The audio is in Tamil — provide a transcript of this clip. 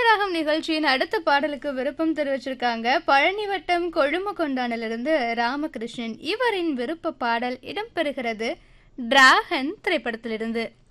ராகம் நிகழ்ச்சியின் அடுத்த பாடலுக்கு விருப்பம் தெரிவிச்சிருக்காங்க. பழனி வட்டம் கொழுமகொண்டானிலிருந்து ராமகிருஷ்ணன். இவரின் விருப்ப பாடல் இடம்பெறுகிறது டிராகன் திரைப்படத்திலிருந்து.